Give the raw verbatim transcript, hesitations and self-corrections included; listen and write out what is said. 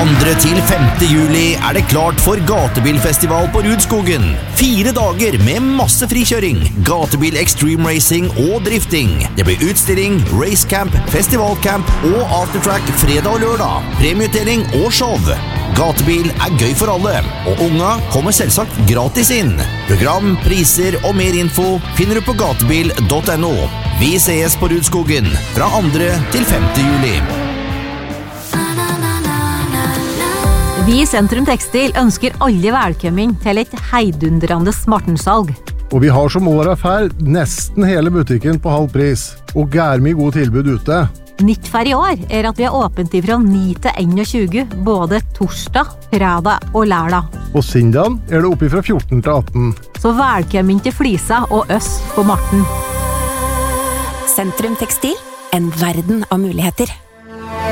andre til femte juli er det klart for gatebilfestival på Rudskogen. Fire dager med masse frikjøring, gatebil extreme racing og drifting. Det blir utstilling, racecamp, festivalcamp og aftertrack fredag og lørdag. Premieutdeling og show. Gatebil er gøy for alle, og unga kommer selvsagt gratis inn. Program, priser og mer info finner du på gatebil punktum no. Vi ses på Rudskogen fra andre til femte juli. Vi i Sentrum Tekstil ønsker alle velkommen til et heidundrende smartensalg. Og vi har som året ferd nesten hele butikken på halv pris, og gærmig god tilbud ute. Nytt for i år er at vi er åpent fra ni til tjueen, både torsdag, fredag og lørdag. Og søndagen er det oppe fra fjorten til atten. Så velkommen til Flisa og oss på Marten. Sentrum Tekstil, en verden av muligheter.